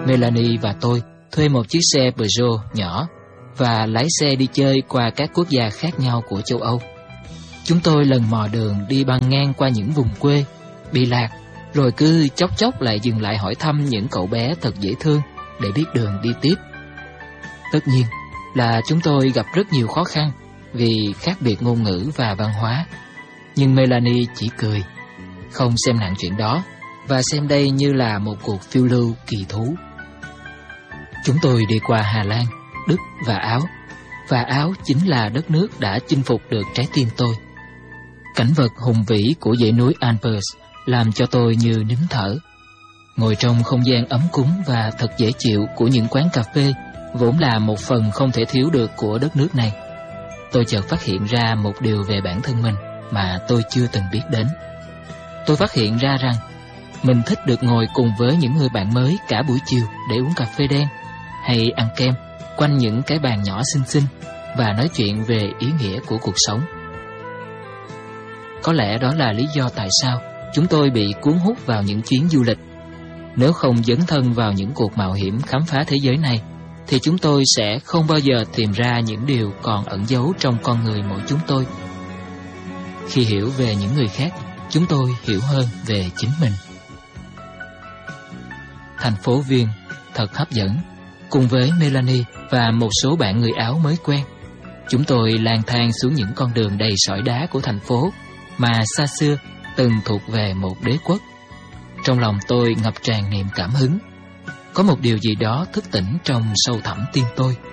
Melanie và tôi thuê một chiếc xe Peugeot nhỏ và lái xe đi chơi qua các quốc gia khác nhau của châu Âu. Chúng tôi lần mò đường đi băng ngang qua những vùng quê bị lạc, rồi cứ chốc chốc lại dừng lại hỏi thăm những cậu bé thật dễ thương để biết đường đi tiếp. Tất nhiên là chúng tôi gặp rất nhiều khó khăn vì khác biệt ngôn ngữ và văn hóa, nhưng Melanie chỉ cười, không xem nặng chuyện đó và xem đây như là một cuộc phiêu lưu kỳ thú. Chúng tôi đi qua Hà Lan, Đức và Áo chính là đất nước đã chinh phục được trái tim tôi. Cảnh vật hùng vĩ của dãy núi Alps làm cho tôi như nín thở. Ngồi trong không gian ấm cúng và thật dễ chịu của những quán cà phê vốn là một phần không thể thiếu được của đất nước này, tôi chợt phát hiện ra một điều về bản thân mình mà tôi chưa từng biết đến. Tôi phát hiện ra rằng mình thích được ngồi cùng với những người bạn mới cả buổi chiều để uống cà phê đen hay ăn kem quanh những cái bàn nhỏ xinh xinh và nói chuyện về ý nghĩa của cuộc sống. Có lẽ đó là lý do tại sao chúng tôi bị cuốn hút vào những chuyến du lịch. Nếu không dấn thân vào những cuộc mạo hiểm khám phá thế giới này, thì chúng tôi sẽ không bao giờ tìm ra những điều còn ẩn giấu trong con người mỗi chúng tôi. Khi hiểu về những người khác, chúng tôi hiểu hơn về chính mình. Thành phố Viên thật hấp dẫn. Cùng với Melanie và một số bạn người Áo mới quen, chúng tôi lang thang xuống những con đường đầy sỏi đá của thành phố mà xa xưa từng thuộc về một đế quốc. Trong lòng tôi ngập tràn niềm cảm hứng. Có một điều gì đó thức tỉnh trong sâu thẳm tim tôi.